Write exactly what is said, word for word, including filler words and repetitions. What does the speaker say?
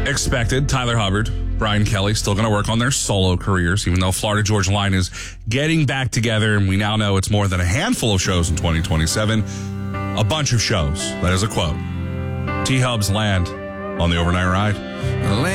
expected. Tyler Hubbard, Brian Kelly still going to work on their solo careers, even though Florida Georgia Line is getting back together, and we now know it's more than a handful of shows in twenty twenty-seven. A bunch of shows. That is a quote. T-Hub's land on the overnight ride.